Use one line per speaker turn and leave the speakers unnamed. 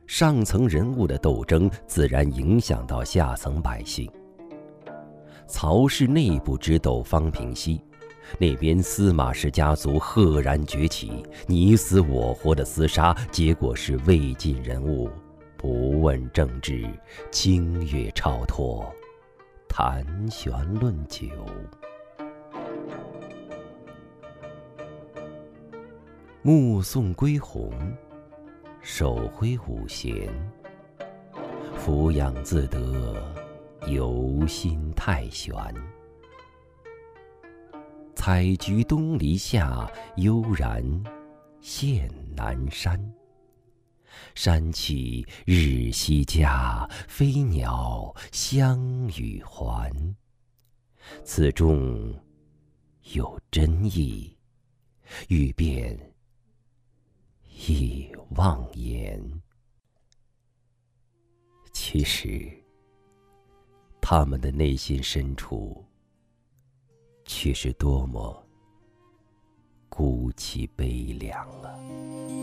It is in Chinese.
上层人物的斗争自然影响到下层百姓。曹氏内部之斗方平息，那边司马氏家族赫然崛起，你死我活的厮杀，结果是魏晋人物不问政治，清月超脱，谈玄论酒。目送归鸿，手挥五弦，俯仰自得，游心太玄。采菊东篱下，悠然见南山。山气日夕佳，飞鸟相与还。此中有真意，欲辨亦忘言。其实，他们的内心深处，却是多么孤凄悲凉啊！